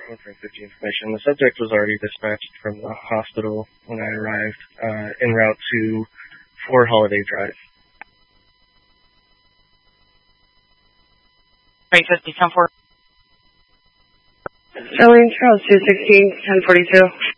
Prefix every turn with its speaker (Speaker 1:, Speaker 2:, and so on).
Speaker 1: 150 information. The subject was already dispatched from the hospital when I arrived, en route to 4 Holiday Drive.
Speaker 2: 350, 10-4.
Speaker 3: Sterling, Charles 216, 1042.